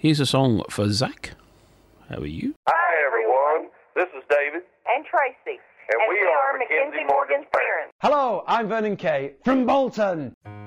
Here's a song for Zach. How are you? Hi, everyone. This is David. And Tracy. And we are Mackenzie Morgan's parents. Hello, I'm Vernon Kay from Bolton.